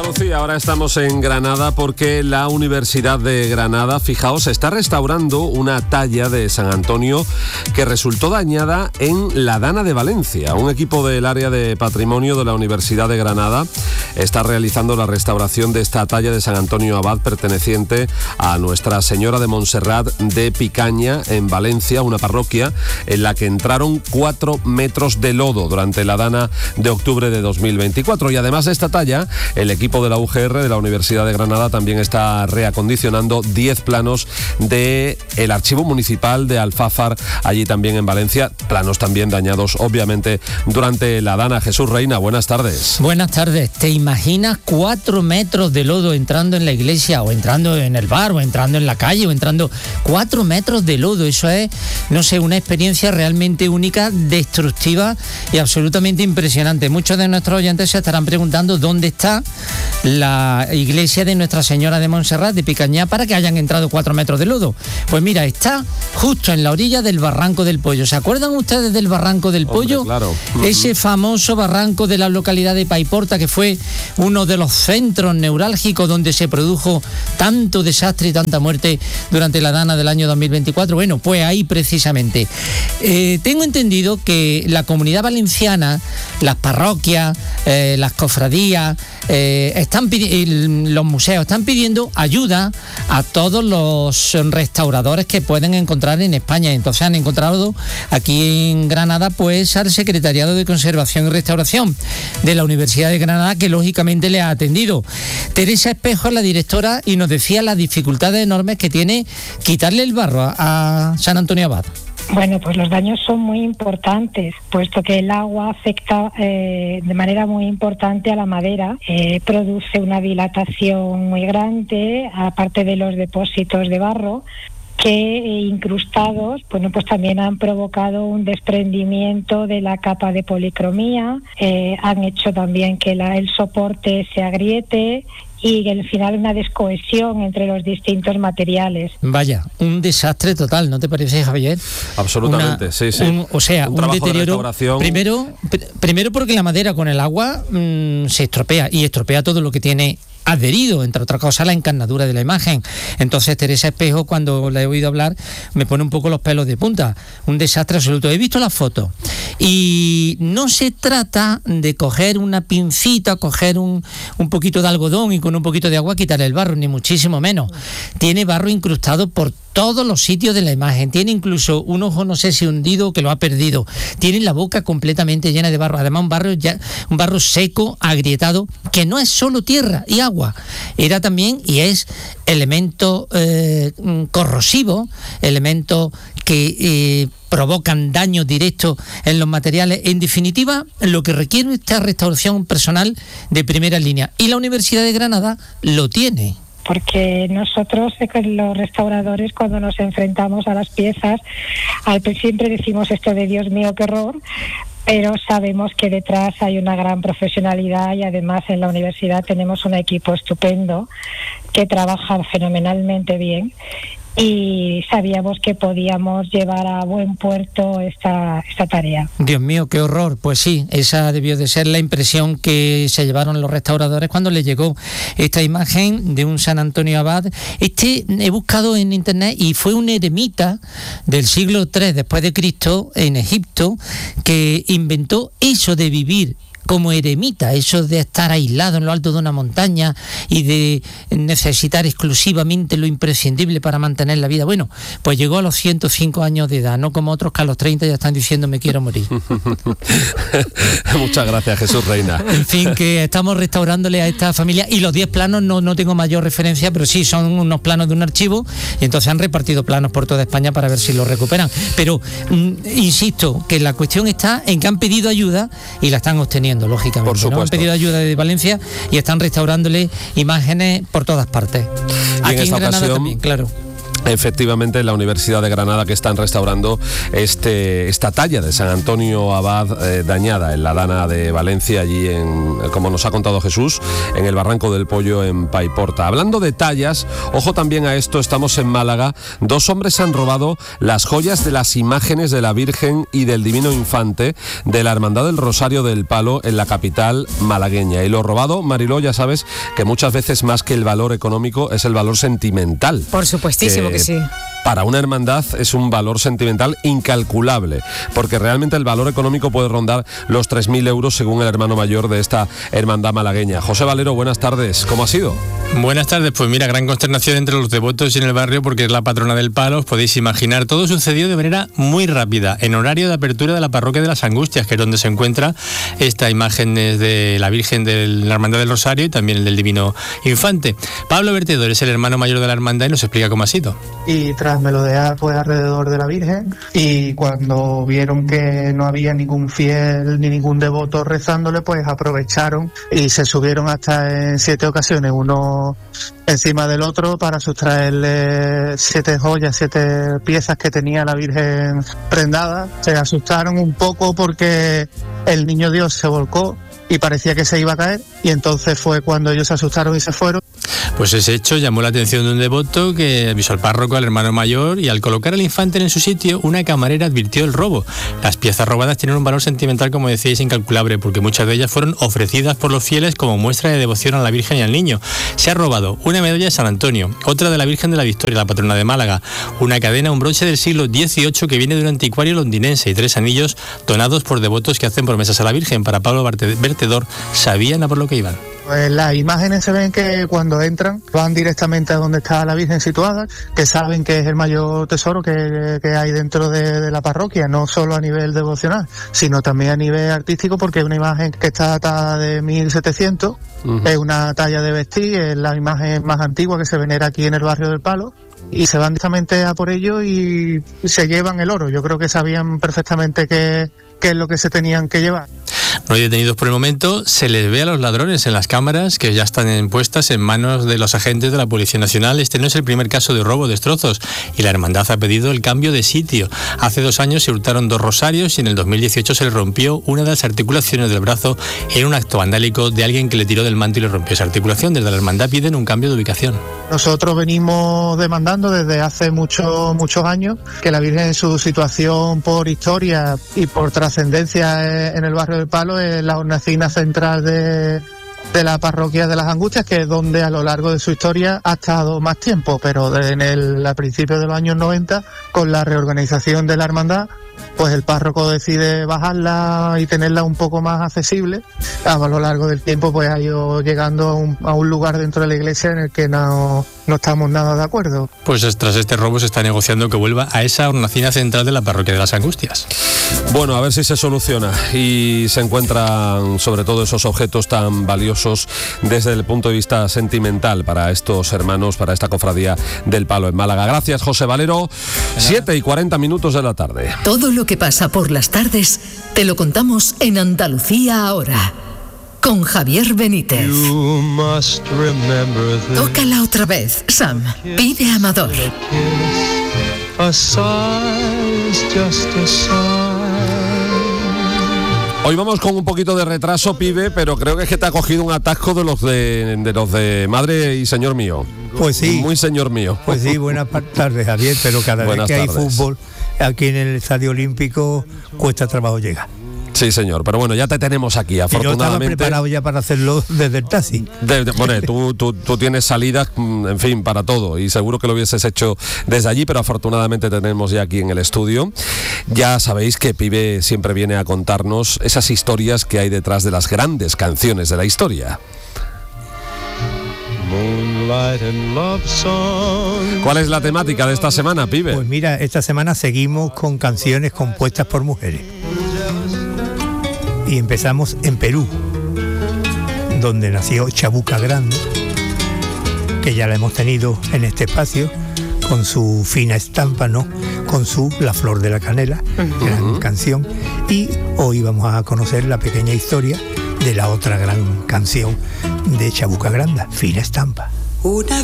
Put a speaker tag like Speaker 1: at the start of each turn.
Speaker 1: Andalucía, ahora estamos en Granada porque la Universidad de Granada, fijaos, está restaurando una talla de San Antonio que resultó dañada en la Dana de Valencia. Un equipo del área de patrimonio de la Universidad de Granada está realizando la restauración de esta talla de San Antonio Abad perteneciente a Nuestra Señora de Montserrat de Picaña en Valencia, una parroquia en la que entraron 4 metros de lodo durante la Dana de octubre de 2024. Y además de esta talla, el equipo de la UGR de la Universidad de Granada también está reacondicionando 10 planos del Archivo Municipal de Alfafar, allí también en Valencia, planos también dañados obviamente durante la Dana. Jesús Reina, buenas tardes.
Speaker 2: Buenas tardes. ¿Te imaginas 4 metros de lodo entrando en la iglesia o entrando en el bar o entrando en la calle o entrando 4 metros de lodo? Eso es, no sé, una experiencia realmente única, destructiva y absolutamente impresionante. Muchos de nuestros oyentes se estarán preguntando dónde está la iglesia de Nuestra Señora de Montserrat de Picaña para que hayan entrado 4 metros de lodo. Pues mira, está justo en la orilla del Barranco del Pollo. ¿Se acuerdan ustedes del Barranco del Pollo?
Speaker 1: Claro.
Speaker 2: Ese famoso barranco de la localidad de Paiporta, que fue uno de los centros neurálgicos donde se produjo tanto desastre y tanta muerte durante la Dana del año 2024. Bueno, pues ahí precisamente. Tengo entendido que la Comunidad Valenciana, las parroquias, las cofradías, los museos están pidiendo ayuda a todos los restauradores que pueden encontrar en España. Entonces han encontrado aquí en Granada pues al Secretariado de Conservación y Restauración de la Universidad de Granada, que lógicamente le ha atendido. Teresa Espejo es la directora y nos decía las dificultades enormes que tiene quitarle el barro a San Antonio Abad.
Speaker 3: Bueno, pues los daños son muy importantes, puesto que el agua afecta de manera muy importante a la madera, produce una dilatación muy grande, aparte de los depósitos de barro, que incrustados, bueno, pues también han provocado un desprendimiento de la capa de policromía, han hecho también que el soporte se agriete y al final una descohesión entre los distintos materiales. Vaya,
Speaker 2: un desastre total, ¿no te parece, Javier?
Speaker 1: Absolutamente, sí.
Speaker 2: Un deterioro. Primero porque la madera con el agua se estropea y estropea todo lo que tiene adherido, entre otras cosas, la encarnadura de la imagen. Entonces Teresa Espejo, cuando la he oído hablar, me pone un poco los pelos de punta. Un desastre absoluto. He visto las fotos y no se trata de coger una pincita, coger un poquito de algodón y con un poquito de agua quitar el barro, ni muchísimo menos. Tiene barro incrustado por todos los sitios de la imagen, tiene incluso un ojo, no sé si hundido, que lo ha perdido, tiene la boca completamente llena de barro, además un barro seco, agrietado, que no es solo tierra y agua, era también y es elemento corrosivo, elementos que provocan daños directos en los materiales. En definitiva, lo que requiere esta restauración personal de primera línea, y la Universidad de Granada lo tiene.
Speaker 3: Porque nosotros, los restauradores, cuando nos enfrentamos a las piezas, siempre decimos esto de Dios mío, qué horror, pero sabemos que detrás hay una gran profesionalidad y además en la universidad tenemos un equipo estupendo que trabaja fenomenalmente bien y sabíamos que podíamos llevar a buen puerto esta tarea. Dios mío, qué horror.
Speaker 2: Pues sí, esa debió de ser la impresión que se llevaron los restauradores cuando les llegó esta imagen de un San Antonio Abad. He buscado en internet y fue un eremita del siglo III después de Cristo en Egipto que inventó eso de vivir como eremita, eso de estar aislado en lo alto de una montaña y de necesitar exclusivamente lo imprescindible para mantener la vida. Bueno, pues llegó a los 105 años de edad, no como otros que a los 30 ya están diciendo me quiero morir.
Speaker 1: Muchas gracias, Jesús Reina.
Speaker 2: En fin, que estamos restaurándole a esta familia, y los 10 planos no tengo mayor referencia, pero sí son unos planos de un archivo, y entonces han repartido planos por toda España para ver si los recuperan. Pero insisto, que la cuestión está en que han pedido ayuda y la están obteniendo, lógicamente.
Speaker 1: Por supuesto.
Speaker 2: ¿No? Han pedido ayuda de Valencia y están restaurándole imágenes por todas partes.
Speaker 1: Aquí en
Speaker 2: Granada
Speaker 1: ocasión
Speaker 2: también, claro.
Speaker 1: efectivamente en la Universidad de Granada, que están restaurando esta talla de San Antonio Abad dañada en la Dana de Valencia, allí como nos ha contado Jesús, en el Barranco del Pollo en Paiporta. Hablando de tallas, ojo también a esto, estamos en Málaga. 2 hombres han robado las joyas de las imágenes de la Virgen y del Divino Infante de la Hermandad del Rosario del Palo en la capital malagueña. Y lo robado, Mariló, ya sabes que muchas veces más que el valor económico es el valor sentimental.
Speaker 4: Por supuestísimo que sí.
Speaker 1: Para una hermandad es un valor sentimental incalculable, porque realmente el valor económico puede rondar los 3.000 euros según el hermano mayor de esta hermandad malagueña. José Valero, buenas tardes. ¿Cómo ha sido?
Speaker 5: Buenas tardes. Pues mira, gran consternación entre los devotos y en el barrio porque es la patrona del Palo. Os podéis imaginar, todo sucedió de manera muy rápida, en horario de apertura de la parroquia de las Angustias, que es donde se encuentra esta imagen de la Virgen de la Hermandad del Rosario y también el del Divino Infante. Pablo Vertedor es el hermano mayor de la hermandad y nos explica cómo ha sido.
Speaker 6: Y tras melodear pues alrededor de la Virgen, y cuando vieron que no había ningún fiel ni ningún devoto rezándole, pues aprovecharon y se subieron hasta en 7 ocasiones, uno encima del otro, para sustraerle 7 joyas, 7 piezas que tenía la Virgen prendada. Se asustaron un poco porque el niño Dios se volcó y parecía que se iba a caer, y entonces fue cuando ellos se asustaron y se fueron.
Speaker 5: Pues ese hecho llamó la atención de un devoto que avisó al párroco, al hermano mayor, y al colocar al infante en su sitio, una camarera advirtió el robo. Las piezas robadas tienen un valor sentimental, como decíais, incalculable, porque muchas de ellas fueron ofrecidas por los fieles como muestra de devoción a la Virgen y al Niño. Se ha robado una medalla de San Antonio, otra de la Virgen de la Victoria, la patrona de Málaga, una cadena, un broche del siglo XVIII que viene de un anticuario londinense y 3 anillos donados por devotos que hacen promesas a la Virgen. Para Pablo Vertedor, sabían a por lo que iban.
Speaker 6: Pues las imágenes se ven que cuando entran van directamente a donde está la Virgen situada, que saben que es el mayor tesoro que hay dentro de la parroquia, no solo a nivel devocional, sino también a nivel artístico, porque es una imagen que está datada de 1700, es una talla de vestir, es la imagen más antigua que se venera aquí en el barrio del Palo, y se van directamente a por ello y se llevan el oro. Yo creo que sabían perfectamente qué es lo que se tenían que llevar.
Speaker 5: No hay detenidos por el momento. Se les ve a los ladrones en las cámaras que ya están puestas en manos de los agentes de la Policía Nacional. Este no es el primer caso de robo, destrozos, y la hermandad ha pedido el cambio de sitio. Hace 2 años se hurtaron 2 rosarios y en el 2018 se le rompió una de las articulaciones del brazo en un acto vandálico de alguien que le tiró del manto y le rompió esa articulación. Desde la hermandad piden un cambio de ubicación.
Speaker 6: Nosotros venimos demandando desde hace muchos años que la Virgen, en su situación por historia y por trascendencia en el barrio del Palo, es la hornacina central de la parroquia de las Angustias, que es donde a lo largo de su historia ha estado más tiempo, pero a principios de los años 90, con la reorganización de la hermandad, pues el párroco decide bajarla y tenerla un poco más accesible. A lo largo del tiempo pues ha ido llegando a un lugar dentro de la iglesia en el que no estamos nada de acuerdo.
Speaker 5: Pues tras este robo se está negociando que vuelva a esa hornacina central de la parroquia de las Angustias.
Speaker 1: Bueno, a ver si se soluciona y se encuentran sobre todo esos objetos tan valiosos desde el punto de vista sentimental para estos hermanos, para esta cofradía del Palo en Málaga. Gracias, José Valero. 7:40 de la tarde.
Speaker 7: Todo lo que pasa por las tardes te lo contamos en Andalucía ahora, con Javier Benítez. Tócala otra vez, Sam. Pide Amador.
Speaker 1: Hoy vamos con un poquito de retraso, pibe, pero creo que es que te ha cogido un atasco de los de madre y señor mío.
Speaker 8: Pues sí.
Speaker 1: Muy señor mío.
Speaker 8: Pues sí, buenas tardes, Javier, pero cada vez que hay fútbol aquí en el Estadio Olímpico cuesta trabajo llegar.
Speaker 1: Sí, señor, pero bueno, ya te tenemos aquí, afortunadamente.
Speaker 8: Yo estaba preparado ya para hacerlo desde el taxi.
Speaker 1: Bueno, tú tienes salidas, en fin, para todo, y seguro que lo hubieses hecho desde allí, pero afortunadamente tenemos ya aquí en el estudio. Ya sabéis que Pibe siempre viene a contarnos esas historias que hay detrás de las grandes canciones de la historia. ¿Cuál es la temática de esta semana, Pibe?
Speaker 8: Pues mira, esta semana seguimos con canciones compuestas por mujeres. Y empezamos en Perú, donde nació Chabuca Granda, que ya la hemos tenido en este espacio, con su fina estampa, ¿no? Con su La Flor de la Canela, gran canción. Y hoy vamos a conocer la pequeña historia de la otra gran canción de Chabuca Granda, Fina Estampa.
Speaker 9: Una